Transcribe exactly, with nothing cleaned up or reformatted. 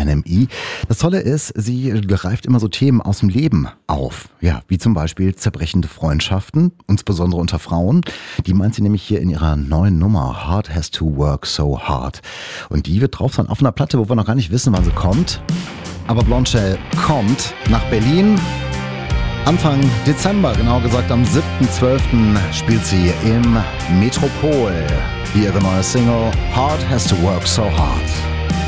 N M I. Das Tolle ist, sie greift immer so Themen aus dem Leben auf. Ja, wie zum Beispiel zerbrechende Freundschaften, insbesondere unter Frauen. Die meint sie nämlich hier in ihrer neuen Nummer Hard Has to Work So Hard. Und die wird drauf sein auf einer Platte, wo wir noch gar nicht wissen, wann sie kommt. Aber Blondshell kommt nach Berlin. Anfang Dezember, genau gesagt am siebten zwölften spielt sie im Metropol. Hier ihre neue Single Hard Has to Work So Hard.